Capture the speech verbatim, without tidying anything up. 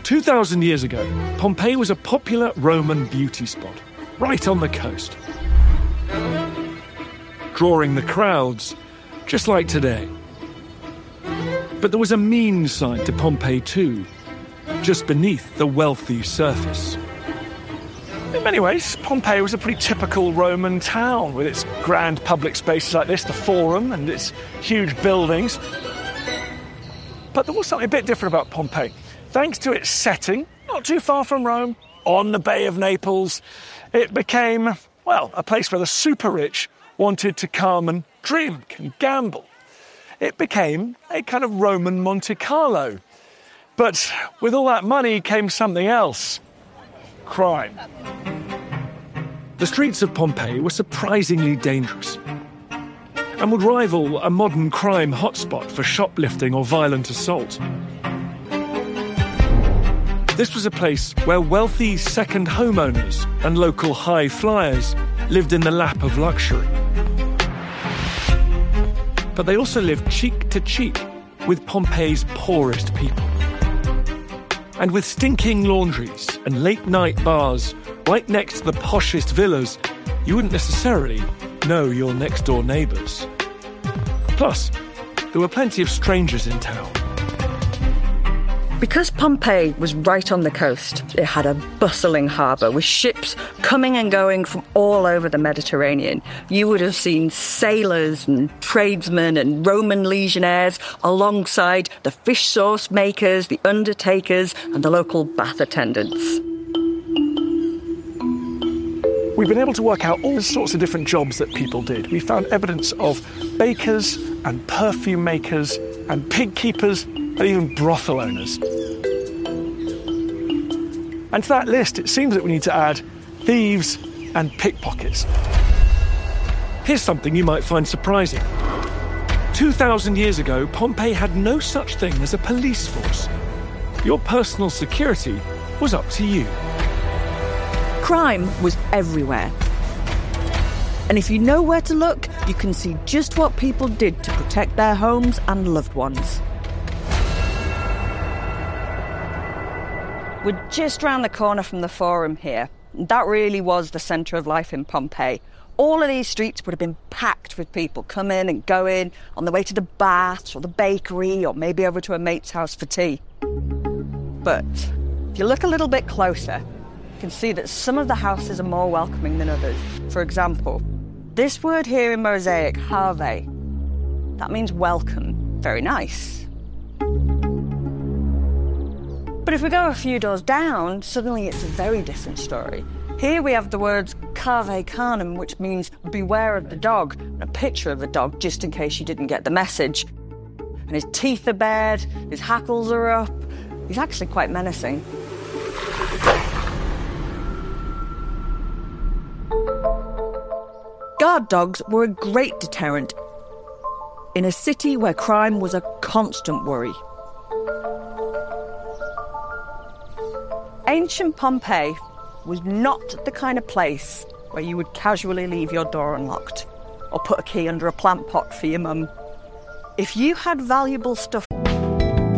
two thousand years ago, Pompeii was a popular Roman beauty spot, right on the coast, drawing the crowds, just like today. But there was a mean side to Pompeii too, just beneath the wealthy surface. In many ways, Pompeii was a pretty typical Roman town, with its grand public spaces like this, the Forum, and its huge buildings. But there was something a bit different about Pompeii. Thanks to its setting, not too far from Rome, on the Bay of Naples, it became, well, a place where the super-rich wanted to come and drink and gamble. It became a kind of Roman Monte Carlo. But with all that money came something else. Crime. The streets of Pompeii were surprisingly dangerous and would rival a modern crime hotspot for shoplifting or violent assault. This was a place where wealthy second homeowners and local high flyers lived in the lap of luxury. But they also lived cheek to cheek with Pompeii's poorest people. And with stinking laundries and late-night bars right next to the poshest villas, you wouldn't necessarily know your next-door neighbours. Plus, there were plenty of strangers in town. Because Pompeii was right on the coast, it had a bustling harbour with ships coming and going from all over the Mediterranean. You would have seen sailors and tradesmen and Roman legionnaires alongside the fish sauce makers, the undertakers, and the local bath attendants. We've been able to work out all sorts of different jobs that people did. We found evidence of bakers and perfume makers and pig keepers and even brothel owners. And to that list, it seems that we need to add thieves and pickpockets. Here's something you might find surprising. two thousand years ago, Pompeii had no such thing as a police force. Your personal security was up to you. Crime was everywhere. And if you know where to look, you can see just what people did to protect their homes and loved ones. We're just round the corner from the Forum here. That really was the centre of life in Pompeii. All of these streets would have been packed with people coming and going on the way to the baths or the bakery or maybe over to a mate's house for tea. But if you look a little bit closer, you can see that some of the houses are more welcoming than others. For example, this word here in Mosaic, have, that means welcome. Very nice. But if we go a few doors down, suddenly it's a very different story. Here we have the words cave canem, which means beware of the dog, and a picture of a dog just in case you didn't get the message. And his teeth are bared, his hackles are up. He's actually quite menacing. Guard dogs were a great deterrent in a city where crime was a constant worry. Ancient Pompeii was not the kind of place where you would casually leave your door unlocked or put a key under a plant pot for your mum. If you had valuable stuff